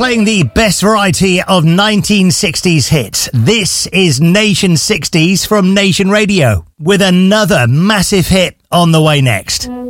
playing the best variety of 1960s hits. This is Nation 60s from Nation Radio, with another massive hit on the way next.